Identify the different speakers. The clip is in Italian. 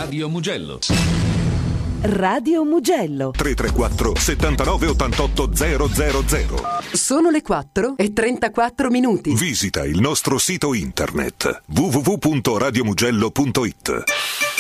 Speaker 1: Radio Mugello.
Speaker 2: Radio Mugello
Speaker 3: 334 79 88 000.
Speaker 2: Sono le 4:34.
Speaker 3: Visita il nostro sito internet www.radiomugello.it.